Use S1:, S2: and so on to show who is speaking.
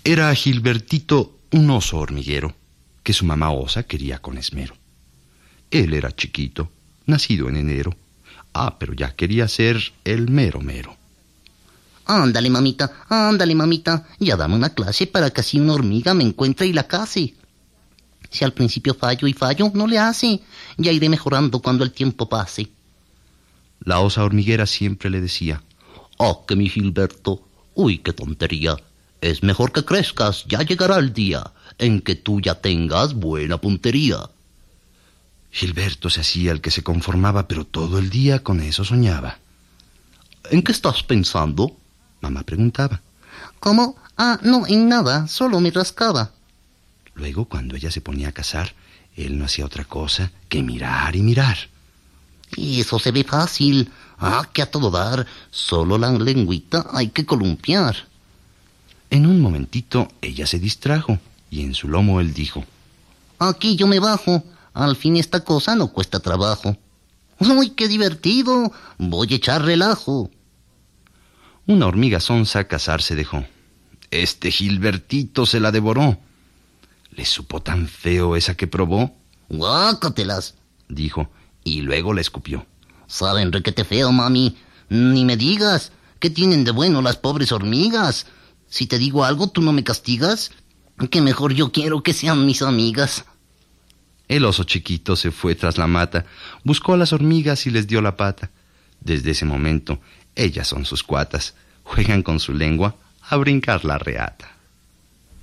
S1: Era Gilbertito un oso hormiguero que su mamá osa quería con esmero. Él era chiquito, nacido en enero. Pero ya quería ser el mero mero.
S2: Ándale, mamita, ya dame una clase para que así una hormiga me encuentre y la case. Si al principio fallo, no le hace. Ya iré mejorando cuando el tiempo pase.
S1: La osa hormiguera siempre le decía:
S2: que mi Gilberto, uy, qué tontería. Es mejor que crezcas, ya llegará el día en que tú ya tengas buena puntería.
S1: Gilberto se hacía el que se conformaba, pero todo el día con eso soñaba.
S2: ¿En qué estás pensando?,
S1: mamá preguntaba.
S2: ¿Cómo? No, en nada, solo me rascaba.
S1: Luego, cuando ella se ponía a cazar, él no hacía otra cosa que mirar y mirar.
S2: Eso se ve fácil. Que a todo dar, solo la lengüita hay que columpiar.
S1: En un momentito, ella se distrajo, y en su lomo él dijo:
S2: aquí yo me bajo. Al fin esta cosa no cuesta trabajo. ¡Uy, qué divertido! Voy a echar relajo.
S1: Una hormiga sonsa a cazar se dejó. Este Gilbertito se la devoró. Le supo tan feo esa que probó.
S2: ¡Guácatelas!,
S1: dijo, y luego la escupió.
S2: Saben requete feo, mami. Ni me digas. ¿Qué tienen de bueno las pobres hormigas? Si te digo algo, ¿tú no me castigas? Que mejor yo quiero que sean mis amigas.
S1: El oso chiquito se fue tras la mata, buscó a las hormigas y les dio la pata. Desde ese momento, ellas son sus cuatas. Juegan con su lengua a brincar la reata.